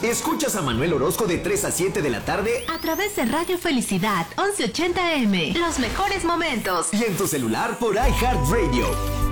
Escuchas a Manuel Orozco de 3 a 7 de la tarde a través de Radio Felicidad 1180M. Los mejores momentos. Y en tu celular por iHeartRadio.